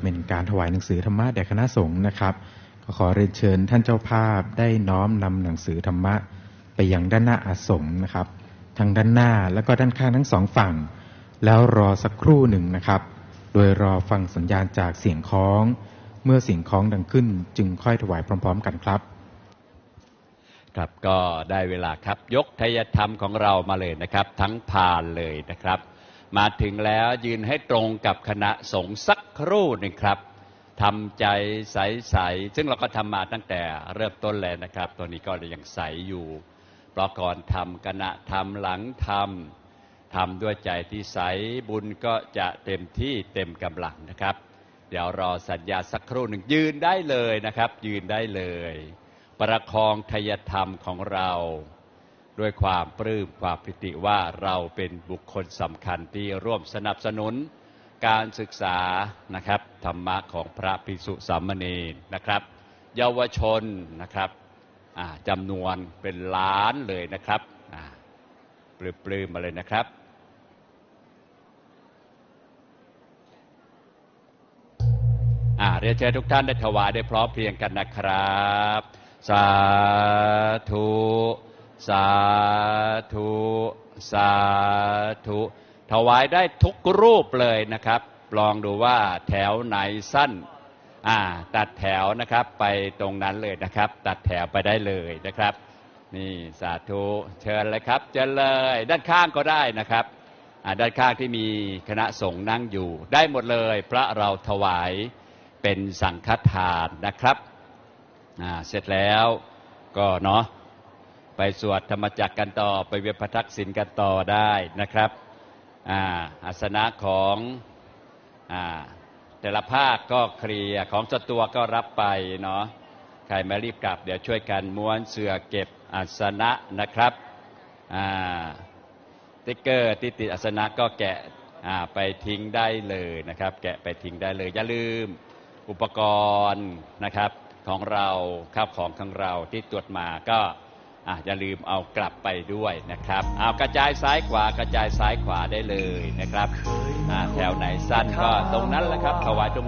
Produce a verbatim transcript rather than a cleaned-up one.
เป็นการถวายหนังสือธรรมะแด่คณะสงฆ์นะครับก็ขอเรียนเชิญท่านเจ้าภาพได้น้อมนำหนังสือธรรมะไปยังด้านหน้าอาสมนะครับทั้งด้านหน้าแล้วก็ด้านข้างทั้งสองฝั่งแล้วรอสักครู่หนึ่งนะครับโดยรอฟังสัญญาณจากเสียงคล้องเมื่อเสียงคล้องดังขึ้นจึงค่อยถวายพร้อมๆกันครับครับก็ได้เวลาครับยกไทยธรรมของเรามาเลยนะครับทั้งพานเลยนะครับมาถึงแล้วยืนให้ตรงกับคณะสงฆ์สักครู่หนึ่งครับทำใจใสๆซึ่งเราก็ทำมาตั้งแต่เริ่มต้นแล้วนะครับตอนนี้ก็ยังใสอยู่เพราะก่อนทำคณะทำหลังทำทำด้วยใจที่ใสบุญก็จะเต็มที่เต็มกำลังนะครับเดี๋ยวรอสัญญาสักครู่หนึ่งยืนได้เลยนะครับยืนได้เลยประคองไทยธรรมของเราด้วยความปลื้มความปิติว่าเราเป็นบุคคลสำคัญที่ร่วมสนับสนุนการศึกษานะครับธรรมะของพระภิกษุสามเณรนะครับเยาวชนนะครับจำนวนเป็นล้านเลยนะครับปลื้มๆมาเลยนะครับเรียนเชิญทุกท่านได้ถวายได้พร้อมเพรียงกันนะครับสาธุสาธุสาธุถวายได้ทุกรูปเลยนะครับลองดูว่าแถวไหนสั้นอ่าตัดแถวนะครับไปตรงนั้นเลยนะครับตัดแถวไปได้เลยนะครับนี่สาธุเชิญเลยครับเชิญเลยด้านข้างก็ได้นะครับอ่าด้านข้างที่มีคณะสงฆ์นั่งอยู่ได้หมดเลยพระเราถวายเป็นสังฆทานนะครับอ่าเสร็จแล้วก็เนาะไปสวดธรรมจักรกันต่อไปเวียนพระทักษิณกันต่อได้นะครับอ่าอาสนะของอ่าแต่ละภาคก็เคลียร์ของส่วนตัวก็รับไปเนาะใครมารีบกลับเดี๋ยวช่วยกันม้วนเสื่อเก็บอาสนะนะครับอ่าติ๊กเกอร์ที่ติดอาสนะก็แกะอ่าไปทิ้งได้เลยนะครับแกะไปทิ้งได้เลยอย่าลืมอุปกรณ์นะครับของเราข้าวของของเราที่ตรวจมาก็อย่าลืมเอากลับไปด้วยนะครับเอากระจายซ้ายขวากระจายซ้ายขวาได้เลยนะครับแถวไหนสั้นก็ตรงนั้นแหละครับถวายตรง